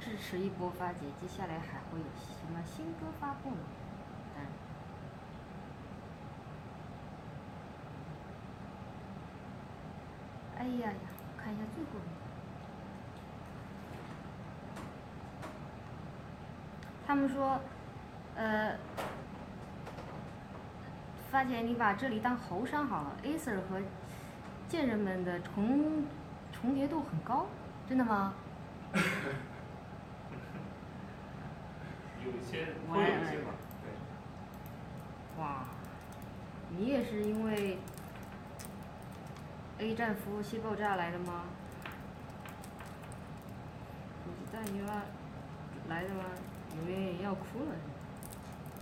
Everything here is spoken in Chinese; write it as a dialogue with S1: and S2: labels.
S1: 支持一波发节，接下来还会有什么新歌发布呢？哎呀呀，看一下最后一个。他们说，发姐你把这里当猴山好了 ，Acer 和剑人们的重叠度很高，真的吗？
S2: 有些会有一些吧，对。
S1: 哇，你也是因为 A 站服务器爆炸来的吗？我是带你来的吗？有点要哭了。